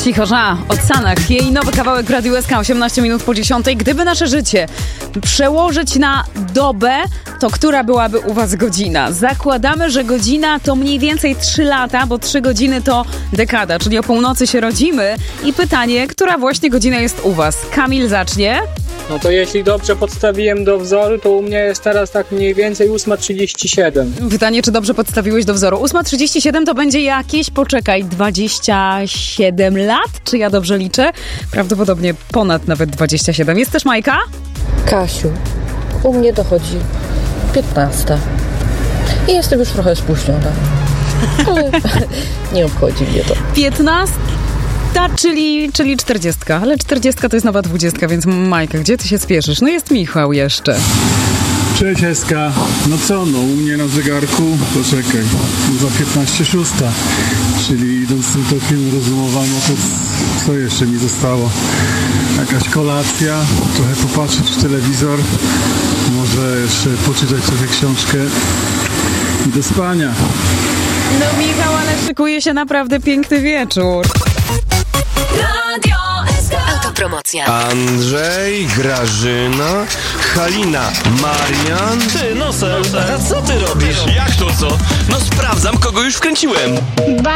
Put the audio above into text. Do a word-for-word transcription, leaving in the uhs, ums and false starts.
Cichorza, od Sanach. Jej nowy kawałek w Radiu S K, osiemnaście minut po dziesiątej. Gdyby nasze życie przełożyć na dobę, to która byłaby u was godzina? Zakładamy, że godzina to mniej więcej trzy lata, bo trzy godziny to dekada, czyli o północy się rodzimy. I pytanie, która właśnie godzina jest u was? Kamil zacznie. No to jeśli dobrze podstawiłem do wzoru, to u mnie jest teraz tak mniej więcej ósma trzydzieści siedem. Pytanie, czy dobrze podstawiłeś do wzoru. ósma trzydzieści siedem to będzie jakieś, poczekaj, dwadzieścia siedem lat? Czy ja dobrze liczę? Prawdopodobnie ponad nawet dwadzieścia siedem. Jest też Majka? Kasiu, u mnie dochodzi piętnasta. I jestem już trochę spóźniona. Ale nie obchodzi mnie to. piętnasta, czyli, czyli czterdziestka. Ale czterdziestka to jest nowa dwudziestka, więc Majka, gdzie ty się spieszysz? No jest Michał jeszcze. Cześć Eska. No co, no u mnie na zegarku, poczekaj, za piętnaście szósta. Czyli idąc tym tokiem rozumowania, to co jeszcze mi zostało? Jakaś kolacja, trochę popatrzeć w telewizor, może jeszcze poczytać trochę książkę i do spania. No Michał, ale szykuje się naprawdę piękny wieczór. Radio S K. Autopromocja. Andrzej, Grażyna, Halina, Marian. Ty, Nosel, a co ty robisz? Jak to co? No sprawdzam, kogo już wkręciłem.